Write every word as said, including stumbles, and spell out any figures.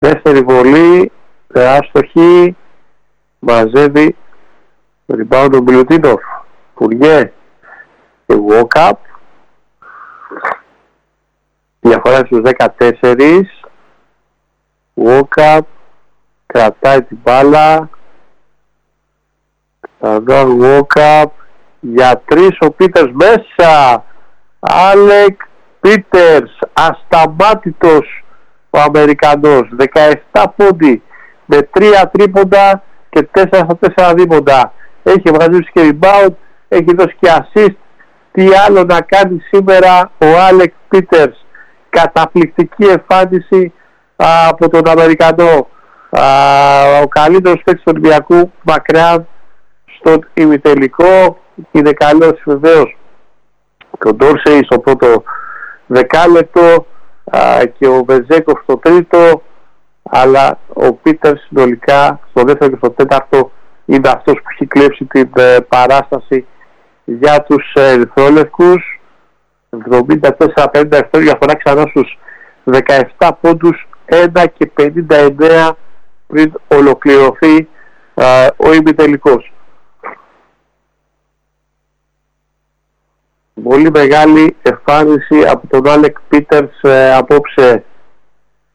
Δεύτερη βολή, άστοχη, μαζεύει το rebound ο Μιλουτίνοφ. Φουριέ και walk-up. Διαφορά στους δεκατέσσερα. Walk-up, κρατάει την μπάλα. Ξανά walk-up. Για τρεις ο Πίτερς μέσα. Άλεκ Πίτερς, ασταμάτητος ο Αμερικανός. δεκαεπτά πόντι με τρία τρίποντα και τέσσερα στα τέσσερα δίποντα. Έχει βγάζει και rebound, έχει δώσει και assist. Τι άλλο να κάνει σήμερα ο Άλεκ Πίτερς. Καταπληκτική εμφάνιση α, από τον Αμερικανό. Α, ο καλύτερος παίκτης του Ολυμπιακού μακριά στον ημιτελικό. Είναι καλός βεβαίως και ο Ντόρσεϊ στο πρώτο δεκάλεπτο α, και ο Βεζέκοφ στο τρίτο, αλλά ο Πίτερς συνολικά στο δεύτερο και στο τέταρτο είναι αυτός που έχει κλέψει την ε, παράσταση για τους ερυθρόλευκους. εβδομήντα τέσσερα πενήντα επτά, διαφορά ξανά στους δεκαεπτά πόντους, ένα και πενήντα εννέα πριν ολοκληρωθεί α, ο ημιτελικός. Πολύ μεγάλη εμφάνιση από τον Άλεκ Πίτερς ε, απόψε